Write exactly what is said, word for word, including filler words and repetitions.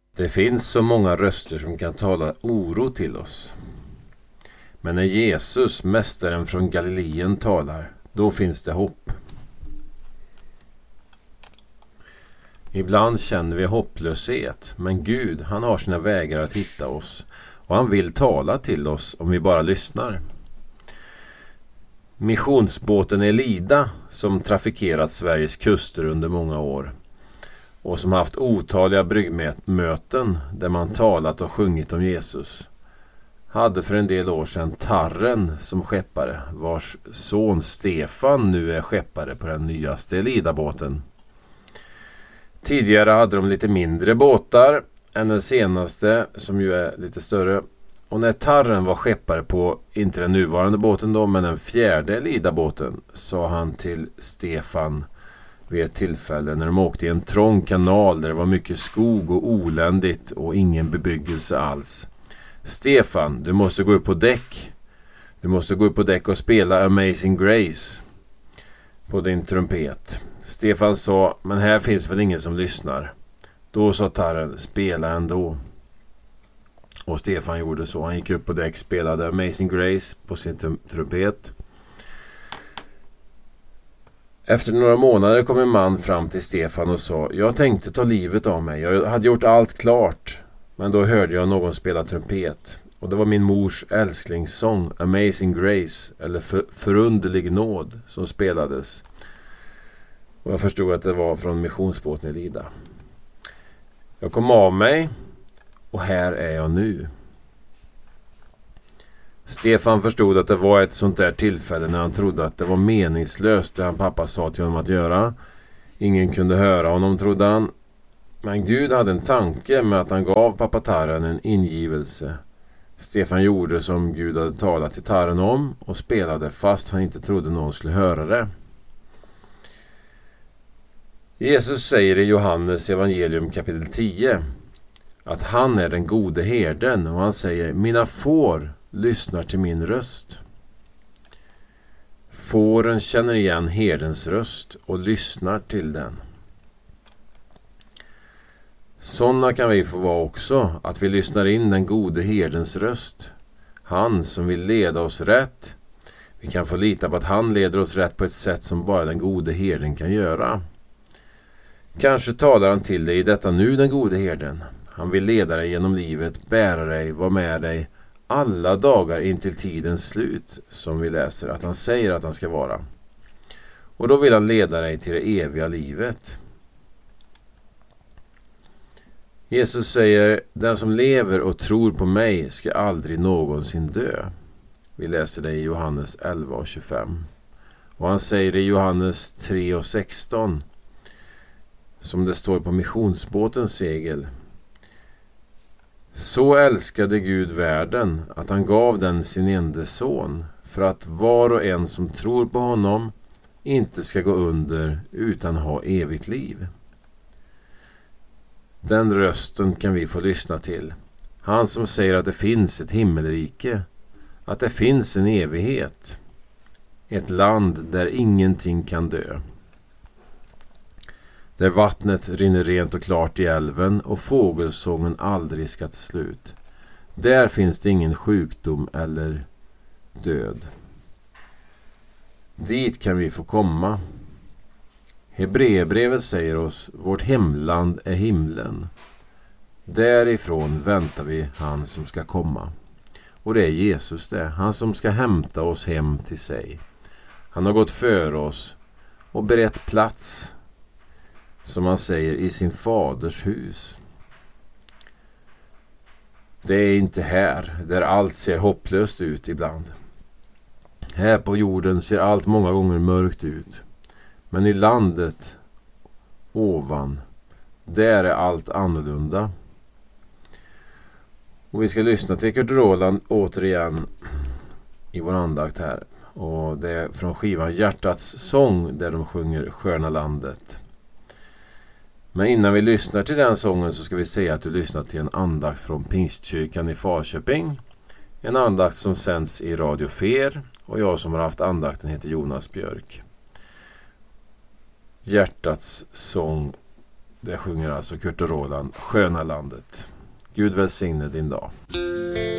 Det finns så många röster som kan tala oro till oss. Men när Jesus, mästaren från Galileen, talar, då finns det hopp. Ibland känner vi hopplöshet, men Gud, han har sina vägar att hitta oss och han vill tala till oss om vi bara lyssnar. Missionsbåten Elida, som trafikerat Sveriges kuster under många år och som haft otaliga bryggmöten där man talat och sjungit om Jesus, hade för en del år sedan Tarren som skeppare, vars son Stefan nu är skeppare på den nyaste Elida-båten. Tidigare hade de lite mindre båtar än den senaste, som ju är lite större. Och när Tarren var skeppare på, inte den nuvarande båten då, men den fjärde Elida-båten, sa han till Stefan vid ett tillfälle när de åkte i en trång kanal där det var mycket skog och oländigt och ingen bebyggelse alls: Stefan, du måste gå upp på däck. Du måste gå upp på däck och spela Amazing Grace på din trumpet. Stefan sa, men här finns väl ingen som lyssnar. Då sa Tarren, spela ändå. Och Stefan gjorde så. Han gick upp på däck, spelade Amazing Grace på sin trumpet. Efter några månader kom en man fram till Stefan och sa, jag tänkte ta livet av mig. Jag hade gjort allt klart. Men då hörde jag någon spela trumpet. Och det var min mors älsklingssång Amazing Grace, eller för, Förunderlig nåd, som spelades. Och jag förstod att det var från missionsbåten Elida. Jag kom av mig och här är jag nu. Stefan förstod att det var ett sånt där tillfälle när han trodde att det var meningslöst det han pappa sa till honom att göra. Ingen kunde höra honom, trodde han. Men Gud hade en tanke med att han gav pappa Tarren en ingivelse. Stefan gjorde som Gud hade talat till Tarren om och spelade fast han inte trodde någon skulle höra det. Jesus säger i Johannes evangelium kapitel tio att han är den gode herden, och han säger, mina får lyssnar till min röst. Fåren känner igen herdens röst och lyssnar till den. Sådana kan vi få vara också, att vi lyssnar in den gode herdens röst. Han som vill leda oss rätt. Vi kan få lita på att han leder oss rätt på ett sätt som bara den gode herden kan göra. Kanske talar han till dig i detta nu, den gode herden. Han vill leda dig genom livet, bära dig, vara med dig alla dagar in till tidens slut, som vi läser att han säger att han ska vara. Och då vill han leda dig till det eviga livet. Jesus säger, den som lever och tror på mig ska aldrig någonsin dö. Vi läser det i Johannes elva och tjugofem. Och han säger det i Johannes tre och sexton, som det står på missionsbåtens segel. Så älskade Gud världen att han gav den sin enda son, för att var och en som tror på honom inte ska gå under utan ha evigt liv. Den rösten kan vi få lyssna till. Han som säger att det finns ett himmelrike, att det finns en evighet, ett land där ingenting kan dö, där vattnet rinner rent och klart i älven och fågelsången aldrig ska ta slut. Där finns det ingen sjukdom eller död. Dit kan vi få komma. Hebreerbrevet säger oss, vårt hemland är himlen. Därifrån väntar vi han som ska komma. Och det är Jesus det, han som ska hämta oss hem till sig. Han har gått före oss och berett plats, som han säger, i sin faders hus. Det är inte här där allt ser hopplöst ut ibland. Här på jorden ser allt många gånger mörkt ut. Men i landet ovan, där är allt annorlunda. Och vi ska lyssna till Kurt Roland återigen i vår andakt här. Och det är från skivan Hjärtats sång, där de sjunger Sköna landet. Men innan vi lyssnar till den sången så ska vi säga att du lyssnar till en andakt från Pingstkyrkan i Falköping. En andakt som sänds i Radio Fer, och jag som har haft andakten heter Jonas Björk. Hjärtats sång Det sjunger alltså Kurt och Roland, Sköna landet. Gud välsigne din dag.